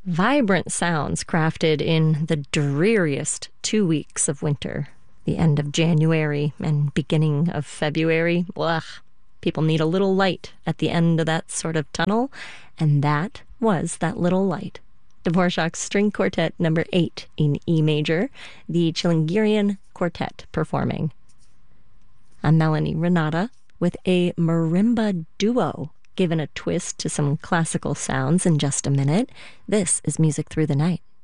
Vibrant sounds crafted in the dreariest 2 weeks of winter, the end of January and beginning of February. Ugh, people need a little light at the end of that sort of tunnel, and that was that little light. Dvorak's String Quartet number 8 in E major, the Chilingirian Quartet performing. I'm Melanie Renata with a marimba duo, given a twist to some classical sounds in just a minute. This is Music Through the Night.